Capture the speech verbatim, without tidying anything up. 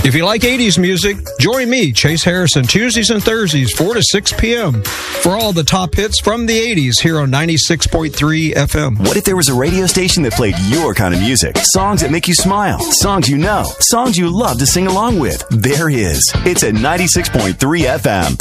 If you like eighties music, join me, Chase Harrison, Tuesdays and Thursdays, four to six p.m. for all the top hits from the eighties here on ninety-six point three F M. What if there was a radio station that played your kind of music? Songs that make you smile, songs you know, songs you love to sing along with. There is. It's at ninety-six point three F M.